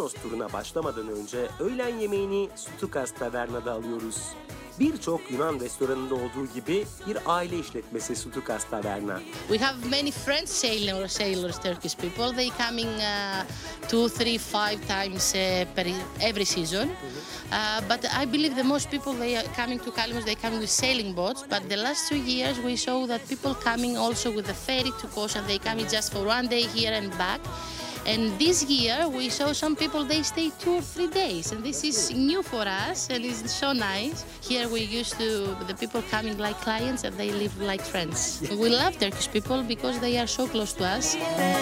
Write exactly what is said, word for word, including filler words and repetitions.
Mykonos turuna başlamadan önce öğlen yemeğini Stukas Taverna'da alıyoruz. Birçok Yunan restoranında olduğu gibi bir aile işletmesi Stukas Taverna. We have many French sailor, sailors, Turkish people. They coming uh, two, three, five times uh, per every season. Uh, but I believe the most people they are coming to Kalimos, they come with sailing boats. But the last two years we saw that people coming also with the ferry to Kos, and they coming just for one day here and back. And this year we saw some people, they stay two or three days, and this is new for us and it's so nice. Here we used to, the people coming like clients and they live like friends. We love Turkish people because they are so close to us.